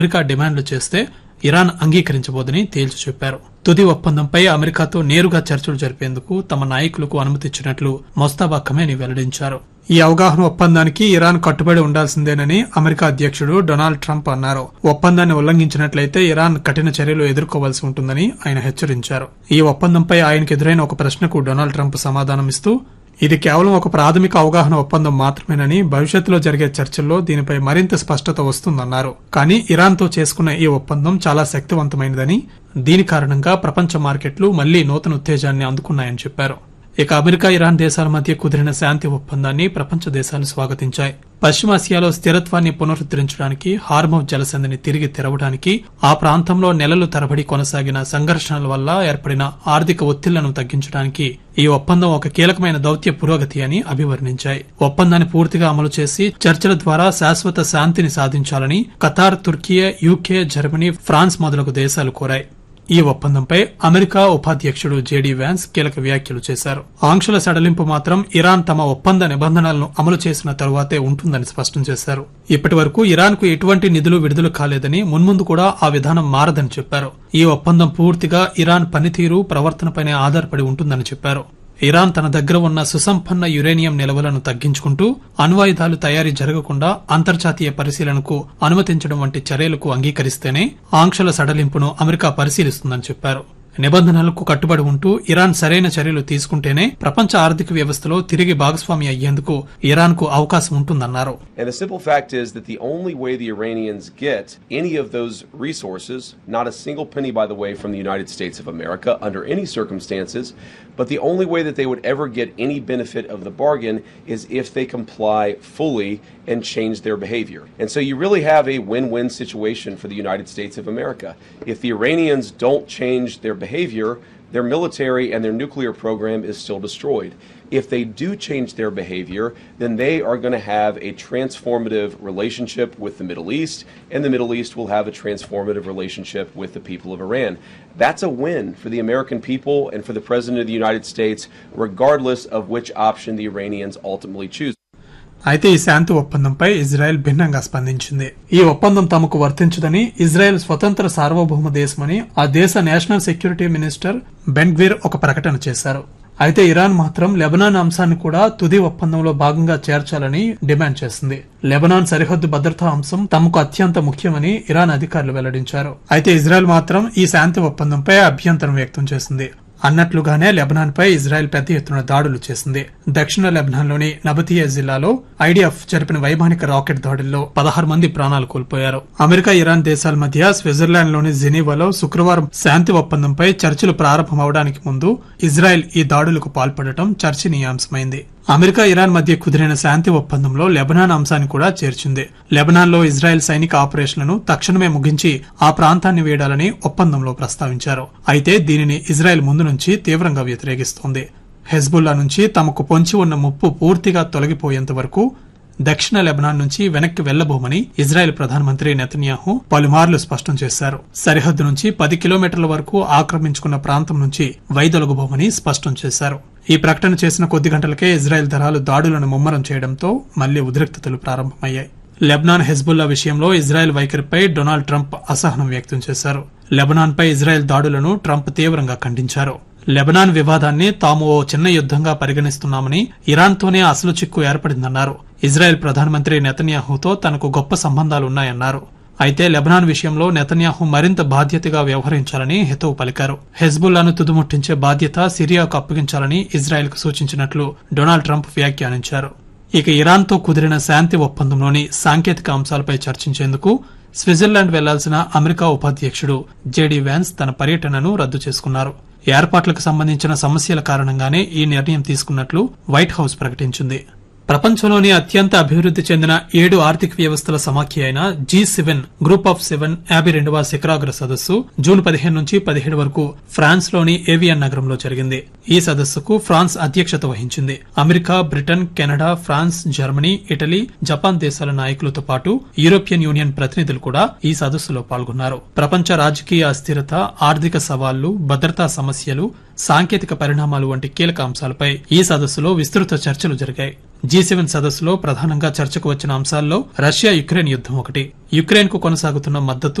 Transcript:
America డిమాండ్లు చేస్తే Iran అంగీకరించబోదని తేల్చి చెప్పారు. తుది ఒప్పందంపై అమెరికాతో నేరుగా చర్చలు జరిపేందుకు తమ నాయకులకు అనుమతిచ్చినట్లు మొస్తాబా ఖమేనీ వెల్లడించారు. ఈ అవగాహన ఒప్పందానికి ఇరాన్ కట్టుబడి ఉండాల్సిందేనని అమెరికా అధ్యక్షుడు డొనాల్డ్ ట్రంప్ అన్నారు. ఒప్పందాన్ని ఉల్లంఘించినట్లయితే ఇరాన్ కఠిన చర్యలు ఎదుర్కోవాల్సి ఉంటుందని ఆయన హెచ్చరించారు. ఈ ఒప్పందంపై ఆయనకు ఎదురైన ఒక ప్రశ్నకు డొనాల్డ్ ట్రంప్ సమాధానమిస్తూ, ఇది కేవలం ఒక ప్రాథమిక అవగాహన ఒప్పందం మాత్రమేనని, భవిష్యత్తులో జరిగే చర్చల్లో దీనిపై మరింత స్పష్టత వస్తుందన్నారు. కానీ ఇరాన్తో చేసుకున్న ఈ ఒప్పందం చాలా శక్తివంతమైనదని, దీని కారణంగా ప్రపంచ మార్కెట్లు మళ్లీ నూతన ఉత్తేజాన్ని అందుకున్నాయని చెప్పారు. ఇక అమెరికా, ఇరాన్ దేశాల మధ్య కుదిరిన శాంతి ఒప్పందాన్ని ప్రపంచ దేశాలు స్వాగతించాయి. పశ్చిమాసియాలో స్థిరత్వాన్ని పునరుద్దరించడానికి, హార్మౌజ్ జలసంధిని తిరిగి తెరవడానికి, ఆ ప్రాంతంలో నెలలు తరబడి కొనసాగిన సంఘర్షణల వల్ల ఏర్పడిన ఆర్థిక ఒత్తిళ్లను తగ్గించడానికి ఈ ఒప్పందం ఒక కీలకమైన దౌత్య పురోగతి అని అభివర్ణించాయి. ఒప్పందాన్ని పూర్తిగా అమలు చేసి చర్చల ద్వారా శాశ్వత శాంతిని సాధించాలని Qatar, Türkiye, UK, Germany, France మొదలగు దేశాలు కోరాయి. ఈ ఒప్పందంపై అమెరికా ఉపాధ్యక్షుడు జేడీ వ్యాన్స్ కీలక వ్యాఖ్యలు చేశారు. ఆంక్షల సడలింపు మాత్రం ఇరాన్ తమ ఒప్పంద నిబంధనలను అమలు చేసిన తరువాతే ఉంటుందని స్పష్టం చేశారు. ఇప్పటి వరకు ఇరాన్ కు ఎటువంటి నిధులు విడుదల కాలేదని, మున్ముందు కూడా ఆ విధానం మారదని చెప్పారు. ఈ ఒప్పందం పూర్తిగా ఇరాన్ పనితీరు, ప్రవర్తనపైనే ఆధారపడి ఉంటుందని చెప్పారు. ఇరాన్ తన దగ్గర ఉన్న సుసంపన్న యురేనియం నిల్వలను తగ్గించుకుంటూ అణ్వాయుధాలు తయారీ జరగకుండా అంతర్జాతీయ పరిశీలనకు అనుమతించడం వంటి చర్యలకు అంగీకరిస్తేనే ఆంక్షల సడలింపును అమెరికా పరిశీలిస్తుందని చెప్పారు. నిబంధనలకు కట్టుబడి ఉంటూ ఇరాన్ సరైన చర్యలు తీసుకుంటేనే ప్రపంచ ఆర్థిక వ్యవస్థలో తిరిగి భాగస్వామి అయ్యేందుకు ఇరాన్ కు అవకాశం ఉంటుందన్నారు. And the simple fact is that the only way the Iranians get any of those resources, not a single penny by the way from the United States of America under any circumstances, but the only way that they would ever get any benefit of the bargain is if they comply fully and change their behavior. And so you really have a win-win situation for the United States of America. If the Iranians don't change their behavior, their military and their nuclear program is still destroyed. If they do change their behavior, then they are going to have a transformative relationship with the Middle East, and the Middle East will have a transformative relationship with the people of Iran. That's a win for the American people and for the President of the United States, regardless of which option the Iranians ultimately choose. అయితే ఈ శాంతి ఒప్పందంపై Israel భిన్నంగా స్పందించింది. ఈ ఒప్పందం తమకు వర్తించదని, Israel స్వతంత్ర సార్వభౌమ దేశమని ఆ దేశ నేషనల్ సెక్యూరిటీ మినిస్టర్ బెన్ గ్విర్ ఒక ప్రకటన చేశారు. అయితే ఇరాన్ మాత్రం లెబనాన్ అంశాన్ని కూడా తుది ఒప్పందంలో భాగంగా చేర్చాలని డిమాండ్ చేసింది. లెబనాన్ సరిహద్దు భద్రతా అంశం తమకు అత్యంత ముఖ్యమని ఇరాన్ అధికారులు వెల్లడించారు. అయితే ఇజ్రాయెల్ మాత్రం ఈ శాంతి ఒప్పందంపై అభ్యంతరం వ్యక్తం చేసింది. అన్నట్లుగానే లెబనాన్ పై ఇజ్రాయెల్ పెద్ద ఎత్తున దాడులు చేసింది. దక్షిణ లెబనాన్లోని నబతియా జిల్లాలో ఐడిఎఫ్ జరిపిన వైమానిక రాకెట్ దాడుల్లో 16 మంది ప్రాణాలు కోల్పోయారు. అమెరికా, ఇరాన్ దేశాల మధ్య స్విట్జర్లాండ్ లోని జెనీవాలో శుక్రవారం శాంతి ఒప్పందంపై చర్చలు ప్రారంభమవడానికి ముందు ఇజ్రాయెల్ ఈ దాడులకు పాల్పడటం చర్చనీయాంశమైంది. అమెరికా, ఇరాన్ మధ్య కుదిరిన శాంతి ఒప్పందంలో లెబనాన్ అంశాన్ని కూడా చేర్చింది. లెబనాన్ లో ఇజ్రాయెల్ సైనిక ఆపరేషన్లను తక్షణమే ముగించి ఆ ప్రాంతాన్ని వీడాలని ఒప్పందంలో ప్రస్తావించారు. అయితే దీనిని ఇజ్రాయెల్ ముందు నుంచి తీవ్రంగా వ్యతిరేకిస్తోంది. హెజ్బుల్లా నుంచి తమకు పొంచి ఉన్న ముప్పు పూర్తిగా తొలగిపోయేంత వరకు దక్షిణ లెబనాన్ నుంచి వెనక్కి వెళ్లబోమని ఇజ్రాయెల్ ప్రధానమంత్రి నెతన్యాహు పలుమార్లు స్పష్టం చేశారు. సరిహద్దు నుంచి 10 కిలోమీటర్ల వరకు ఆక్రమించుకున్న ప్రాంతం నుంచి వైదొలగబోమని స్పష్టం చేశారు. ఈ ప్రకటన చేసిన కొద్ది గంటలకే ఇజ్రాయెల్ దళాలు దాడులను ముమ్మరం చేయడంతో మళ్లీ ఉద్రిక్తతలు ప్రారంభమయ్యాయి. లెబనాన్, హెజ్బుల్లా విషయంలో ఇజ్రాయెల్ వైఖరిపై డొనాల్డ్ ట్రంప్ అసహనం వ్యక్తం చేశారు. లెబనాన్ పై ఇజ్రాయెల్ దాడులను ట్రంప్ తీవ్రంగా ఖండించారు. లెబనాన్ వివాదాన్ని తాము ఓ చిన్న యుద్దంగా పరిగణిస్తున్నామని, ఇరాన్తోనే అసలు చిక్కు ఏర్పడిందన్నారు. ఇజ్రాయెల్ ప్రధానమంత్రి నెతన్యాహుతో తనకు గొప్ప సంబంధాలున్నాయన్నారు. అయితే లెబనాన్ విషయంలో నెతన్యాహు మరింత బాధ్యతగా వ్యవహరించాలని హితవు పలికారు. హెజ్బుల్లాను తుదుముట్టించే బాధ్యత సిరియాకు అప్పగించాలని ఇజ్రాయెల్ కు సూచించినట్లు డొనాల్డ్ ట్రంప్ వ్యాఖ్యానించారు. ఇక ఇరాన్తో కుదిరిన శాంతి ఒప్పందంలోని సాంకేతిక అంశాలపై చర్చించేందుకు స్విట్జర్లాండ్ వెళ్లాల్సిన అమెరికా ఉపాధ్యక్షుడు జేడీ వ్యాన్స్ తన పర్యటనను రద్దు చేసుకున్నారు. ఏర్పాట్లకు సంబంధించిన సమస్యల కారణంగానే ఈ నిర్ణయం తీసుకున్నట్లు వైట్ హౌస్ ప్రకటించింది. ప్రపంచంలోని అత్యంత అభివృద్ది చెందిన 7 ఆర్థిక వ్యవస్థల సమాఖ్య అయిన G7 గ్రూప్ ఆఫ్ 7 52వ శిఖరాగ్ర సదస్సు జూన్ 15 నుంచి 17 వరకు ఫ్రాన్స్ లోని ఏవియన్ నగరంలో జరిగింది. ఈ సదస్సుకు ఫ్రాన్స్ అధ్యక్షత వహించింది. America, Britain, Canada, France, Germany, Italy, Japan దేశాల నాయకులతో పాటు యూరోపియన్ యూనియన్ ప్రతినిధులు కూడా ఈ సదస్సులో పాల్గొన్నారు. ప్రపంచ రాజకీయ అస్థిరత, ఆర్థిక సవాళ్లు, భద్రతా సమస్యలు, సాంకేతిక పరిణామాలు వంటి కీలక అంశాలపై ఈ సదస్సులో విస్తృత చర్చలు జరిగాయి. G7 సదస్సులో ప్రధానంగా చర్చకు వచ్చిన అంశాల్లో రష్యా యుక్రెయిన్ యుద్దం ఒకటి. యుక్రెయిన్ కు కొనసాగుతున్న మద్దతు,